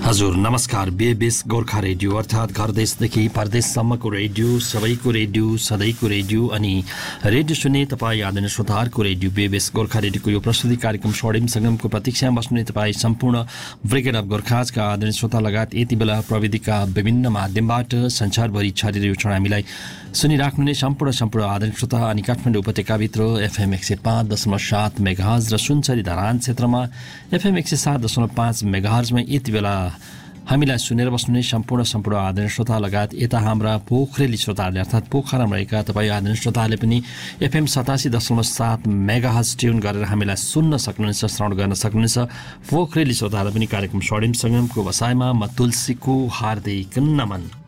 हजुर नमस्कार। बेबेस गोर्खा रेडियो अर्थात् घर देशदेखि परदेशसम्मको रेडियो, सबैको रेडियो, सधैँको रेडियो अनि रेडियो सुन्ने तपाईँ आदरणीय श्रोताहरूको रेडियो बेबेस गोर्खा रेडियोको यो प्रस्तुति कार्यक्रम स्वर्णिम सङ्गमको प्रतीक्षामा बस्ने तपाईँ सम्पूर्ण ब्रिगेड अफ गोर्खाजका आदरणीय श्रोता लगायत यति बेला प्रविधिका विभिन्न माध्यमबाट संसारभरि छरिएर यो क्षण हामीलाई सुनिराख्नु सम्पूर्ण आदरणीय श्रोता अनि काठमाडौँ उपत्यकाभित्र एफएम 105.7 मेगाहर्ज र सुनचरी धरान क्षेत्रमा एफएम 107.5 मेगाहर्जमा यति बेला हामीलाई सुनेर बस्नुहुने सम्पूर्ण आदरणीय श्रोता लगायत यता हाम्रा पोखरेली श्रोताहरूले अर्थात् पोखरामा रहेका तपाईँ आदरणीय श्रोताहरूले पनि एफएम 87.7 मेगाहर्ज ट्युन गरेर हामीलाई सुन्न सक्नुहुनेछ, श्रवण गर्न सक्नुहुनेछ। पोखरेली श्रोताहरूलाई पनि कार्यक्रम स्वर्णिम सङ्गमको बसाइमा म तुलसीको हार्दिक नमन।